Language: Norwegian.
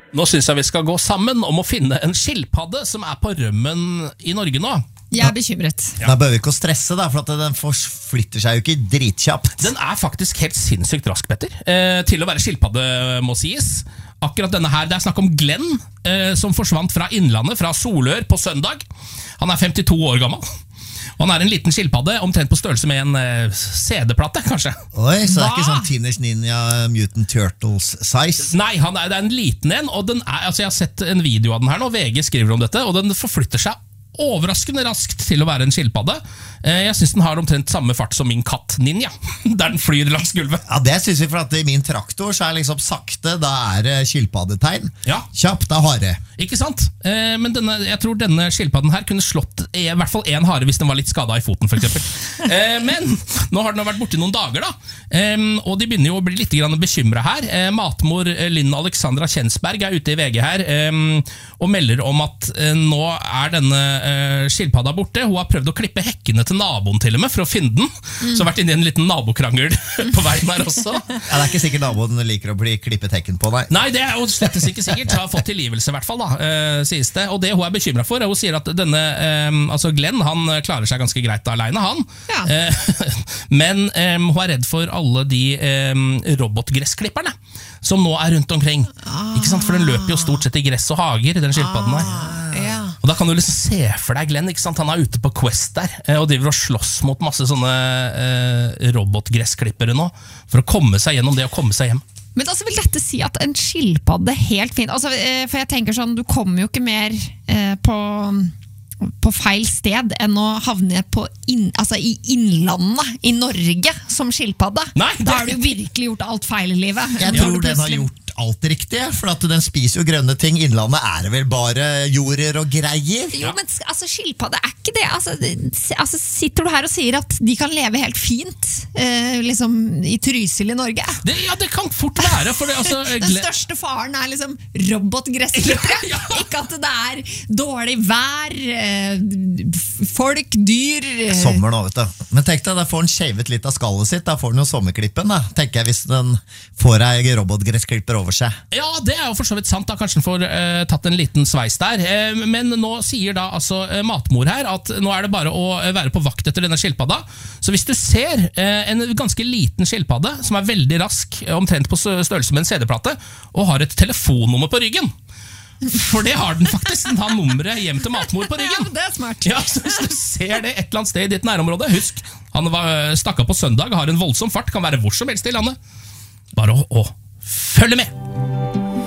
Nå synes jeg vi skal gå sammen om å finne en skilpadde som på rømmen i Norge nå. Jeg bekymret. Da bør vi ikke stresse, da, for at den forflytter seg jo ikke dritkjapt. Den faktisk helt sinnssykt rask, Petter. Til å være skilpadde, må sies. Akkurat denne her, det snakk om Glenn, som forsvant fra Innlandet, fra Solør på søndag. Han 52 år gammel. Og han en liten skilpadde, omtrent på størrelse med en CD-platte, kanskje. Oi, så det ikke sånn Teenage Ninja Mutant Turtles size? Nei, det en liten en, og den altså jeg har sett en video av den her nå, VG skriver om dette, og den forflytter seg overraskende raskt til å være en skilpadde. Jeg synes den har omtrent samme fart som min katt Ninja, der den flyr langs gulvet. Ja, det synes vi, for at i min traktor så liksom sakte, da det skilpaddetegn. Ja. Kjapt, hare. Ikke sant? Men jeg tror denne skilpadden her kunne slått i hvert fall en hare hvis den var litt skadet i foten, for eksempel. Men nå har den vært borte i noen dager da, og de begynner jo å bli litt bekymret her. Matmor Lynn Alexandra Kjensberg ute i VG her, og melder om at nå denne skilpadda borte. Hun har prøvd å klippe hekkene til naboen til og med for å finne den. Så har vært inne i en liten nabokrangel på veien her også. Ja, det ikke sikkert naboen liker å bli klippet hekken på, nei. Nei, det jo slettes ikke sikkert. Hun har fått tilgivelse i hvert fall, da, sies det. Og det hun bekymret for, hun sier at denne, altså Glenn, han klarer seg ganske greit alene, han. Ja. Men hun redd for alle de robotgressklipperne som nå rundt omkring. Ikke sant? For den løper jo stort sett i gress og hager, den skilpadden her. Ja. Og da kan du liksom se for deg Glenn, ikke sant? Han ute på Quest der, og driver og slåss mot masse sånne robotgressklippere nå, for å komme seg gjennom det og komme seg hjem. Men altså vil dette si at en skilpadde helt fint, altså, for jeg tenker sånn, du kommer jo ikke mer på feil sted enn å havne i innlandet i Norge som skilpadde. Nei, da har du virkelig gjort alt feil i livet. Jeg tror den har gjort alt riktig, for at den spiser jo grønne ting. Innlandet det vel bare jorder og greier. Jo, men altså, skilpadde ikke det. Altså, sitter du her og sier at de kan leve helt fint liksom i Trysil i Norge? Ja, det kan fort være. For det, altså, den største faren liksom robotgressklippere. Ja. Ikke at det dårlig vær, folk, dyr. Sommer nå, vet du. Men tenk deg, da får den skjevet litt av skallet sitt. Da får den jo sommerklippen, da. Tenker jeg, hvis den får ei robotgressklipper over seg. Ja, det jo for så vidt sant. Da kanskje den får tatt en liten sveis der. Men nå sier da altså matmor her at nå det bare å være på vakt etter denne skilpadda. Så hvis du ser en ganske liten skilpadde som veldig rask, omtrent på størrelse med en CD-plate, og har et telefonnummer på ryggen, for det har den faktisk. Den har nummeret hjem til matmor på ryggen. Ja, det smart. Ja, så hvis du ser det et eller annet sted i ditt nærområde, husk, han stakk av på søndag, har en voldsom fart, kan være hvor som helst i landet. Bare å følge med.